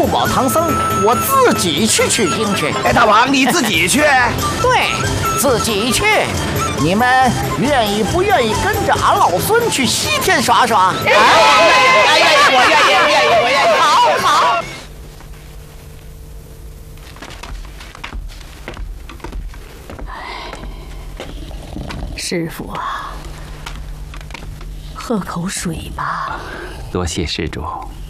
不保唐僧，我自己去取经去。 哎，大王你自己去？ 对，自己去。你们愿意不愿意跟着俺老孙去西天耍耍？ 我愿意。 好。 师傅啊，喝口水吧。 多谢施主。